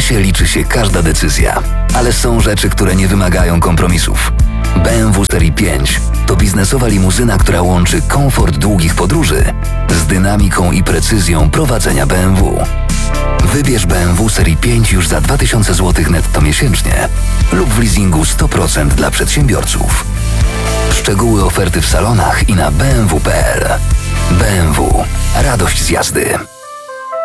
biznesie liczy się każda decyzja, ale są rzeczy, które nie wymagają kompromisów. BMW Serii 5 to biznesowa limuzyna, która łączy komfort długich podróży z dynamiką i precyzją prowadzenia BMW. Wybierz BMW Serii 5 już za 2000 zł netto miesięcznie lub w leasingu 100% dla przedsiębiorców. Szczegóły oferty w salonach i na bmw.pl. BMW. Radość z jazdy.